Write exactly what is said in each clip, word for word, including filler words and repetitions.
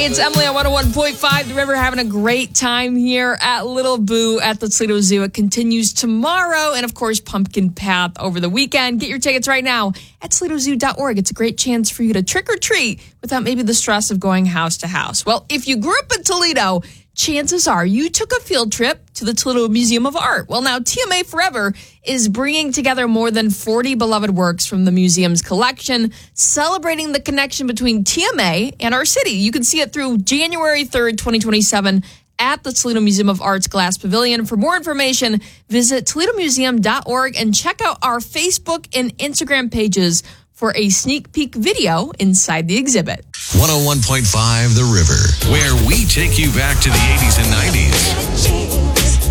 it's Emily on one oh one point five The River, having a great time here at Little Boo at the Toledo Zoo. It continues tomorrow, and of course, Pumpkin Path over the weekend. Get your tickets right now at Toledo Zoo dot org. It's a great chance for you to trick or treat without maybe the stress of going house to house. Well, if you grew up in Toledo, chances are you took a field trip to the Toledo Museum of Art. Well, now T M A Forever is bringing together more than forty beloved works from the museum's collection, celebrating the connection between T M A and our city. You can see it through January third, twenty twenty-seven at the Toledo Museum of Art's Glass Pavilion. For more information, visit Toledo Museum dot org and check out our Facebook and Instagram pages for a sneak peek video inside the exhibit. one oh one point five The River, where we take you back to the eighties and nineties.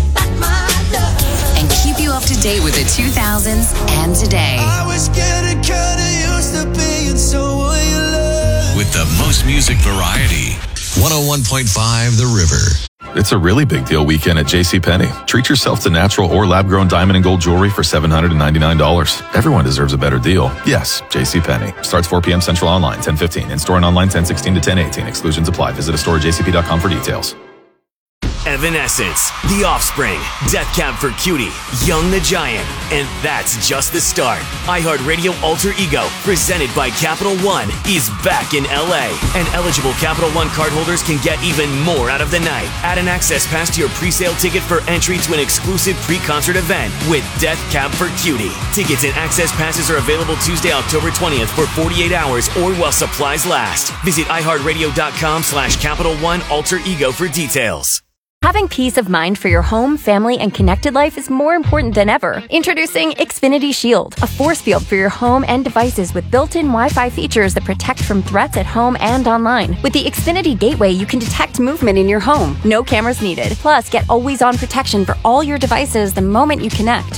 And keep you up to date with the two thousands and today. I was getting kinda used to being someone you love. With the most music variety. one oh one point five The River. It's a really big deal weekend at JCPenney. Treat yourself to natural or lab-grown diamond and gold jewelry for seven hundred ninety-nine dollars. Everyone deserves a better deal. Yes, JCPenney. Starts four p.m. Central online, ten fifteen. In-store and online, ten sixteen to ten eighteen. Exclusions apply. Visit a store at j c p dot com for details. Evanescence, The Offspring, Death Cab for Cutie, Young the Giant, and that's just the start. iHeartRadio Alter Ego, presented by Capital One, is back in L A, and eligible Capital One cardholders can get even more out of the night. Add an access pass to your pre-sale ticket for entry to an exclusive pre-concert event with Death Cab for Cutie. Tickets and access passes are available Tuesday, October twentieth for forty-eight hours or while supplies last. Visit iHeartRadio.com slash Capital One Alter Ego for details. Having peace of mind for your home, family, and connected life is more important than ever. Introducing Xfinity Shield, a force field for your home and devices with built-in Wi-Fi features that protect from threats at home and online. With the Xfinity Gateway, you can detect movement in your home. No cameras needed. Plus, get always-on protection for all your devices the moment you connect.